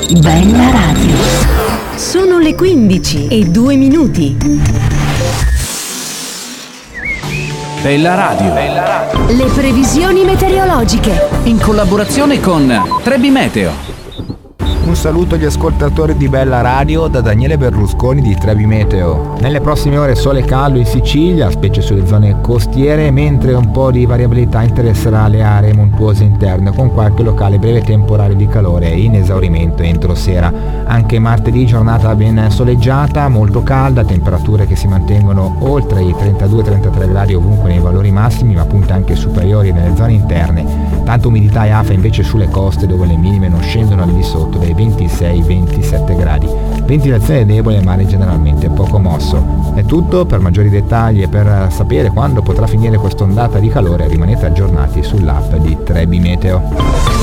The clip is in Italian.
Bella Radio. Sono le 15:02. Bella Radio. Le previsioni meteorologiche. In collaborazione con Trebi Meteo. Un saluto agli ascoltatori di Bella Radio da Daniele Berlusconi di Trebi Meteo. Nelle prossime ore sole caldo in Sicilia, specie sulle zone costiere, mentre un po' di variabilità interesserà le aree montuose interne, con qualche locale breve temporale di calore in esaurimento entro sera. Anche martedì giornata ben soleggiata, molto calda, temperature che si mantengono oltre i 32-33 gradi ovunque nei valori massimi, ma punte anche superiori nelle zone interne. Tanta umidità e afa invece sulle coste, dove le minime non scendono al di sotto dei 26-27 gradi. Ventilazione debole, mare generalmente poco mosso. È tutto. Per maggiori dettagli e per sapere quando potrà finire quest'ondata di calore rimanete aggiornati sull'app di Trebi Meteo.